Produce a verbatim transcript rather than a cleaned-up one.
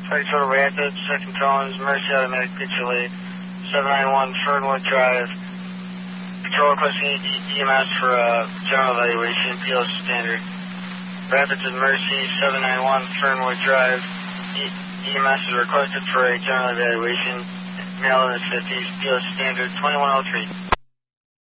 Flight Total Rapid, second Collins, Mercy Automatic Picture Aid, seven nine one Fernwood Drive. Patrol requesting E M S for uh, general evaluation, P L standard. Rapids and Mercy, seven nine one Fernwood Drive. E M S is requested for a general evaluation, male in his fifties, P L standard twenty-one oh three.